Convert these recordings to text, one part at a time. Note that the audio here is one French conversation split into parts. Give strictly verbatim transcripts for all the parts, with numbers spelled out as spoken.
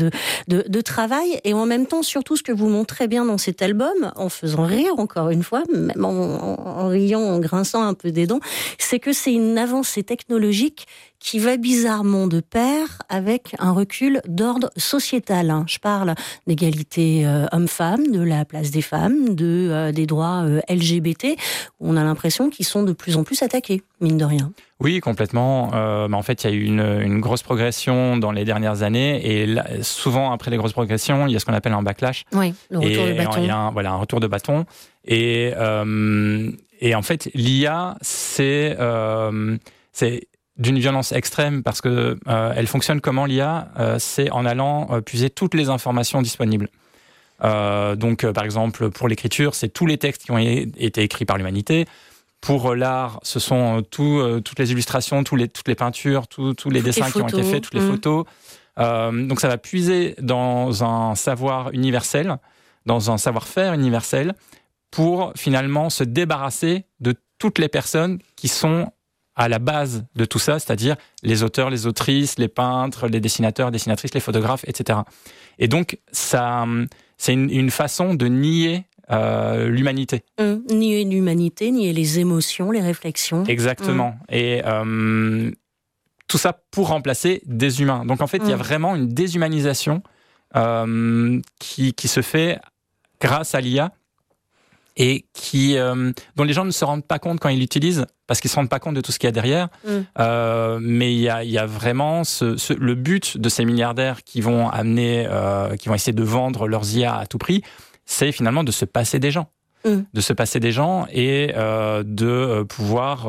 de, de, de travail. Et en même temps, surtout, ce que vous montrez bien dans cet album, en faisant rire, encore une fois, même en, en, en riant, en grinçant un peu des dents, c'est que c'est une avancée technologique qui va bizarrement de pair avec un recul d'ordre sociétal. Je parle d'égalité euh, homme-femme, de la place des femmes, de, euh, des droits euh, L G B T. On a l'impression qu'ils sont de plus en plus attaqués, mine de rien. Oui, complètement. Euh, bah en fait, il y a eu une, une grosse progression dans les dernières années, et là, souvent après les grosses progressions, il y a ce qu'on appelle un backlash. Oui, le retour et de bâton. Il y a un, voilà, un retour de bâton. Et, euh, et en fait, l'I A, c'est, euh, c'est d'une violence extrême, parce que euh, elle fonctionne comment, l'I A euh, c'est en allant euh, puiser toutes les informations disponibles. Euh, donc, euh, par exemple, pour l'écriture, c'est tous les textes qui ont été écrits par l'humanité. Pour l'art, ce sont euh, tout, euh, toutes les illustrations, tous les, toutes les peintures, tous, tous les toutes dessins les qui ont été faits, toutes les mmh. photos. Euh, donc, ça va puiser dans un savoir universel, dans un savoir-faire universel, pour finalement se débarrasser de toutes les personnes qui sont à la base de tout ça, c'est-à-dire les auteurs, les autrices, les peintres, les dessinateurs, dessinatrices, les photographes, et cetera. Et donc, ça, c'est une, une façon de nier euh, l'humanité. Mmh, nier l'humanité, nier les émotions, les réflexions. Exactement. Mmh. Et euh, tout ça pour remplacer des humains. Donc, en fait, il mmh. y a vraiment une déshumanisation euh, qui, qui se fait grâce à l'I A, et qui, euh, dont les gens ne se rendent pas compte quand ils l'utilisent, parce qu'ils ne se rendent pas compte de tout ce qu'il y a derrière. Mm. Euh, mais il y a, il y a vraiment ce, ce, le but de ces milliardaires qui vont amener, euh, qui vont essayer de vendre leurs I A à tout prix, c'est finalement de se passer des gens. Mm. De se passer des gens et euh, de pouvoir,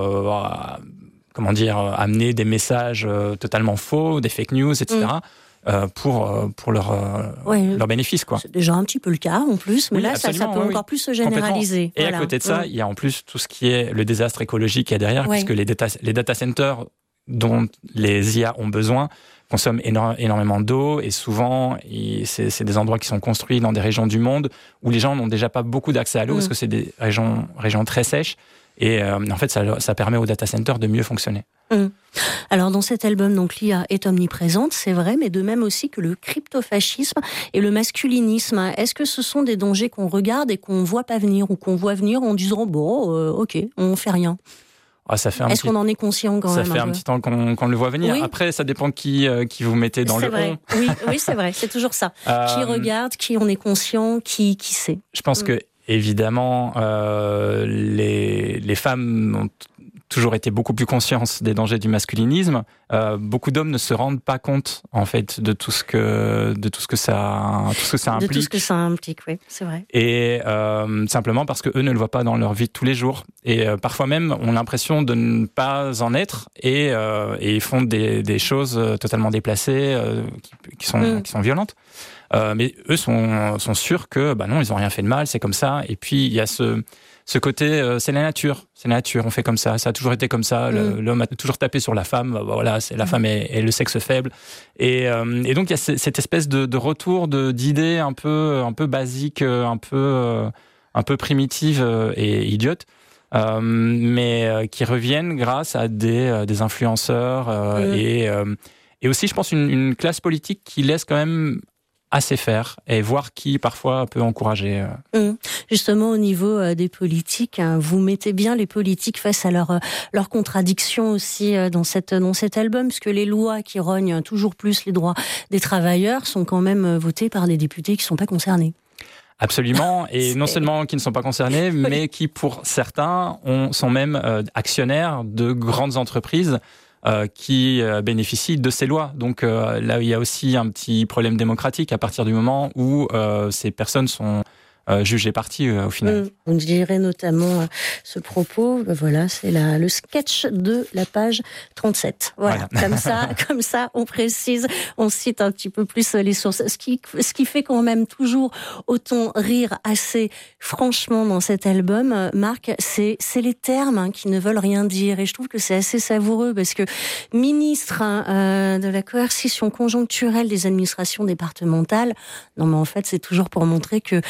euh, comment dire, amener des messages totalement faux, des fake news, et cetera. Mm. Euh, pour, pour leur, euh, ouais, leur bénéfice, quoi. C'est déjà un petit peu le cas en plus, mais oui, là ça, ça peut oui, encore plus se généraliser. Et voilà. À côté de ça, il y a en plus tout ce qui est le désastre écologique qui est derrière, ouais. puisque les data, les data centers dont les I A ont besoin consomment éno- énormément d'eau, et souvent c'est, c'est des endroits qui sont construits dans des régions du monde où les gens n'ont déjà pas beaucoup d'accès à l'eau, mmh. parce que c'est des régions, régions très sèches. Et euh, en fait, ça, ça permet aux data centers de mieux fonctionner. Mmh. Alors, dans cet album, donc, l'I A est omniprésente, c'est vrai, mais de même aussi que le cryptofascisme et le masculinisme. Est-ce que ce sont des dangers qu'on regarde et qu'on voit pas venir, ou qu'on voit venir en disant, bon, euh, ok, on fait rien? Ah, ça fait un Est-ce petit... qu'on en est conscient quand ça même? Ça fait un, un petit temps qu'on, qu'on le voit venir. Oui. Après, ça dépend qui, euh, qui vous mettez dans c'est le vrai. on. Oui, oui, c'est vrai, c'est toujours ça. Euh... Qui regarde, qui en est conscient, qui, qui sait. Je pense mmh. que évidemment, euh, les, les femmes ont toujours été beaucoup plus conscientes des dangers du masculinisme. Euh, beaucoup d'hommes ne se rendent pas compte, en fait, de tout ce que, de tout ce que ça, tout ce que ça implique. De tout ce que ça implique, oui, c'est vrai. Et euh, simplement parce que eux ne le voient pas dans leur vie de tous les jours. Et euh, parfois même, ont l'impression de ne pas en être, et, euh, et ils font des, des choses totalement déplacées, euh, qui, qui, sont, mmh. qui sont violentes. Euh, mais eux sont, sont sûrs que bah non, ils n'ont rien fait de mal, c'est comme ça. Et puis il y a ce, ce côté, euh, c'est la nature, c'est la nature, on fait comme ça, ça a toujours été comme ça. Le, mmh. L'homme a toujours tapé sur la femme, bah voilà, c'est la mmh. femme est, est le sexe faible. Et, euh, et donc il y a c- cette espèce de, de retour de, d'idées un peu, un peu basiques, un peu, euh, un peu primitives et idiotes. Euh, mais euh, qui reviennent grâce à des, euh, des influenceurs euh, mmh. et, euh, et aussi, je pense, une, une classe politique qui laisse quand même assez faire, et voir qui parfois peut encourager. Mmh. Justement, au niveau euh, des politiques, hein, vous mettez bien les politiques face à leurs leur contradictions aussi euh, dans, cette, dans cet album, parce que les lois qui rognent toujours plus les droits des travailleurs sont quand même votées par des députés qui ne sont pas concernés. Absolument, et non seulement qui ne sont pas concernés, oui. mais qui, pour certains, ont, sont même euh, actionnaires de grandes entreprises Euh, qui euh, bénéficient de ces lois. Donc euh, là, il y a aussi un petit problème démocratique à partir du moment où euh, ces personnes sont euh, jugées parties euh, au final. Mmh. On dirait notamment euh, ce propos, ben voilà, c'est la, le sketch de la page trente-sept. Voilà, voilà. Comme ça, comme ça, on précise, on cite un petit peu plus les sources. Ce qui, ce qui fait quand même toujours autant rire assez franchement dans cet album, Marc, c'est, c'est les termes hein, qui ne veulent rien dire. Et je trouve que c'est assez savoureux parce que ministre hein, euh, de la coercition conjoncturelle des administrations départementales, non mais en fait c'est toujours pour montrer que c'est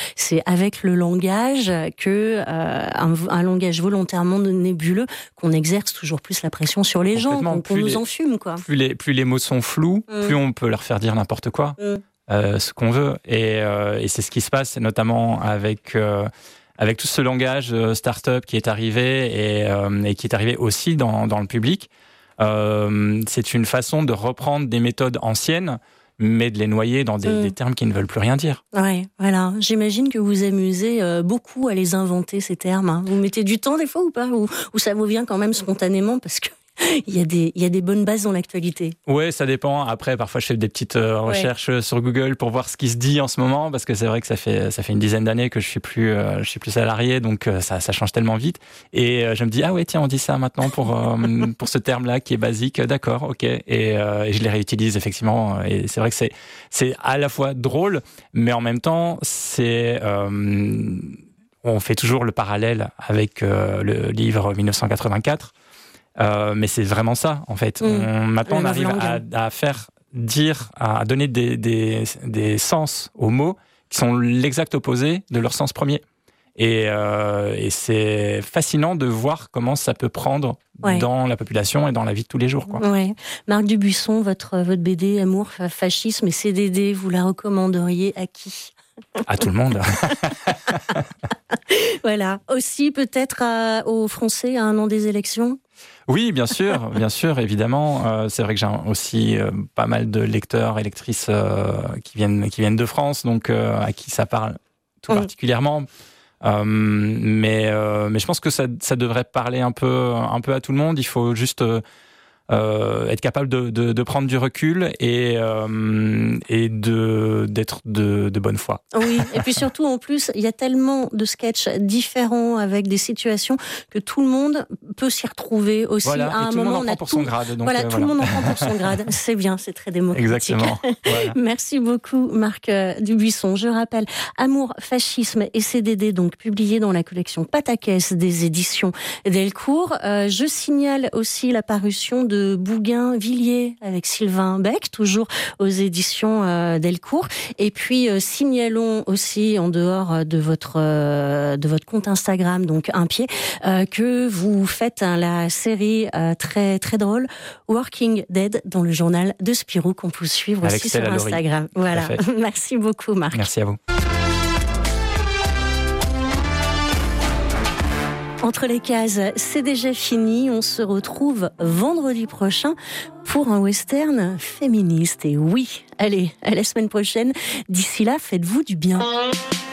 avec le langage que euh, un, un langage volontairement nébuleux, qu'on exerce toujours plus la pression sur les gens, qu'on, qu'on nous les, enfume, quoi. Plus les, plus les mots sont flous, mmh. plus on peut leur faire dire n'importe quoi, mmh. euh, ce qu'on veut. Et, euh, et c'est ce qui se passe, notamment avec... Euh, avec tout ce langage euh, start-up qui est arrivé et, euh, et qui est arrivé aussi dans, dans le public. Euh, c'est une façon de reprendre des méthodes anciennes, mais de les noyer dans des, mmh. des termes qui ne veulent plus rien dire. Ouais, voilà. J'imagine que vous amusez euh, beaucoup à les inventer, ces termes. Hein. Vous mettez du temps des fois ou pas, ou, ou ça vous vient quand même spontanément parce que il y a des, il y a des bonnes bases dans l'actualité. Ouais, ça dépend. Après, parfois, je fais des petites euh, recherches ouais. sur Google pour voir ce qui se dit en ce moment, parce que c'est vrai que ça fait, ça fait une dizaine d'années que je suis plus, euh, je suis plus salarié, donc euh, ça, ça change tellement vite. Et euh, je me dis, ah ouais, tiens, on dit ça maintenant pour, euh, pour ce terme-là qui est basique. D'accord, ok. Et, euh, et je les réutilise effectivement. Et c'est vrai que c'est, c'est à la fois drôle, mais en même temps, c'est, euh, on fait toujours le parallèle avec euh, le livre dix-neuf cent quatre-vingt-quatre. Euh, mais c'est vraiment ça, en fait. Mmh. On, maintenant, on arrive à, à faire dire, à donner des, des, des sens aux mots qui sont l'exact opposé de leur sens premier. Et, euh, et c'est fascinant de voir comment ça peut prendre ouais. dans la population et dans la vie de tous les jours, quoi. Ouais. Marc Dubuisson, votre, votre B D Amour, Fascisme et C D D, vous la recommanderiez à qui ? À tout le monde. Voilà. Aussi, peut-être à, aux Français à un an des élections ? Oui, bien sûr, bien sûr, évidemment. Euh, c'est vrai que j'ai aussi euh, pas mal de lecteurs et lectrices euh, qui viennent qui viennent de France, donc euh, à qui ça parle tout mmh. particulièrement. Euh, mais euh, mais je pense que ça ça devrait parler un peu un peu à tout le monde. Il faut juste euh, Euh, être capable de, de, de prendre du recul et, euh, et de, d'être de, de bonne foi. Oui, et puis surtout, en plus, il y a tellement de sketchs différents avec des situations que tout le monde peut s'y retrouver aussi. Voilà, à un tout moment, le monde en on prend a pour tout, son grade. Donc voilà, euh, tout voilà. le monde en prend pour son grade. C'est bien, c'est très démocratique. Exactement. Voilà. Merci beaucoup, Marc Dubuisson. Je rappelle, Amour, Fascisme et C D D, donc publié dans la collection Pataquès des éditions Delcourt. Euh, je signale aussi la parution de de Bougainvilliers avec Sylvain Bec, toujours aux éditions euh, Delcourt. Et puis euh, signalons aussi en dehors de votre euh, de votre compte Instagram, donc un pied, euh, que vous faites hein, la série euh, très très drôle Working Dead dans le journal de Spirou qu'on peut suivre avec aussi Stella sur Instagram. Laurie. Voilà. Merci beaucoup, Marc. Merci à vous. Entre les cases, c'est déjà fini. On se retrouve vendredi prochain pour un western féministe. Et oui, allez, à la semaine prochaine. D'ici là, faites-vous du bien.